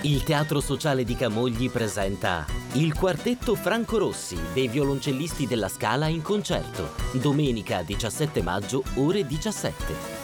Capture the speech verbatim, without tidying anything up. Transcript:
Il Teatro Sociale di Camogli presenta il quartetto Franco Rossi dei violoncellisti della Scala in concerto, domenica diciassette maggio, ore diciassette.